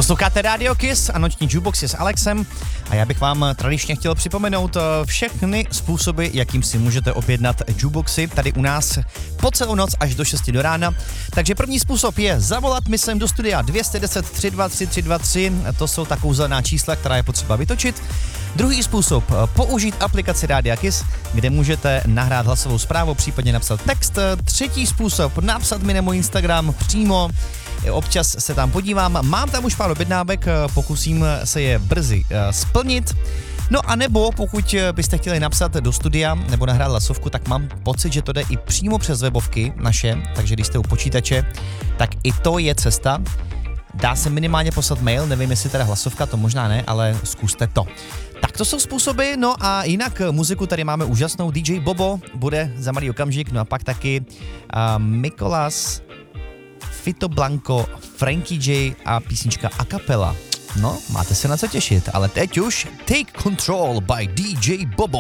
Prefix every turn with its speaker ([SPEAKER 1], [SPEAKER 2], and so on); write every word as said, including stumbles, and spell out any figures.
[SPEAKER 1] Posloucháte Radio Kiss a noční jukebox je s Alexem a já bych vám tradičně chtěl připomenout všechny způsoby, jakým si můžete objednat jukeboxy tady u nás po celou noc až do šesti do rána. Takže první způsob je zavolat mi sem do studia dvě jedna nula tři dva tři tři dva tři, to jsou ta kouzelná čísla, která je potřeba vytočit. Druhý způsob, použít aplikaci Radio Kiss, kde můžete nahrát hlasovou zprávu, případně napsat text. Třetí způsob, napsat mi na můj Instagram přímo, občas se tam podívám, mám tam už pár objednávek, pokusím se je brzy splnit. No a nebo pokud byste chtěli napsat do studia nebo nahrát hlasovku, tak mám pocit, že to jde i přímo přes webovky naše, takže když jste u počítače, tak i to je cesta. Dá se minimálně poslat mail, nevím jestli teda hlasovka, to možná ne, ale zkuste to. Tak to jsou způsoby, no a jinak muziku tady máme úžasnou, D J Bobo bude za malý okamžik, no a pak taky uh, Mikolas, Fito Blanco, Frankie J a písnička a cappella. No, máte se na co těšit, ale teď už Take Control by D J Bobo.